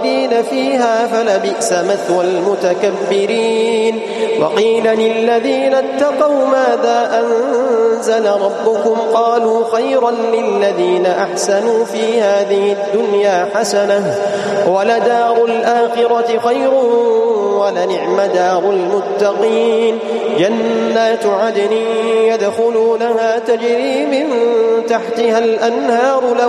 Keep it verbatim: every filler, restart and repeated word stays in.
فيها فلبئس مثوى المتكبرين. وقيل للذين اتقوا ماذا أنزل ربكم قالوا خيرا للذين أحسنوا في هذه الدنيا حسنة ولدار الآخرة خير ولنعم دار المتقين. جنات عدن يدخلونها تجري من تحتها الأنهار